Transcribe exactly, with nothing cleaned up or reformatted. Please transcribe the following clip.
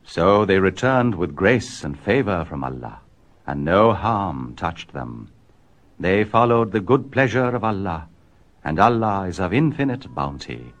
So they returned with grace and favor from Allah, and no harm touched them. They followed the good pleasure of Allah, and Allah is of infinite bounty.